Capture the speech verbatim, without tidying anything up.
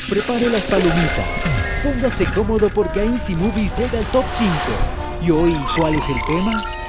prepare las palomitas. Póngase cómodo porque A M C Movies llega al top cinco. ¿Y hoy cuál es el tema?